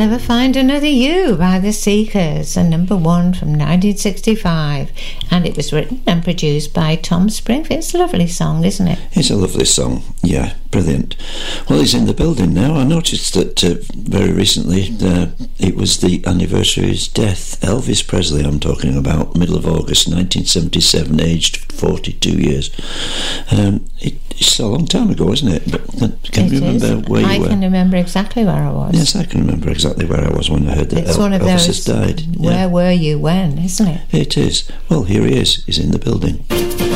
Never Find Another You by The Seekers, a number one from 1965, and it was written and produced by Tom Springfield. It's a lovely song, isn't it? It's a lovely song, yeah, brilliant. Well, he's in the building now. I noticed that very recently it was the anniversary of his death. Elvis Presley, I'm talking about, middle of August 1977, aged 42 years. It's a long time ago, isn't it? But can you remember where you were? I can remember exactly where I was. Yes, I can remember exactly where I was when I heard that Elvis has died. Where were you when, isn't it? It is. Well, here he is. He's in the building.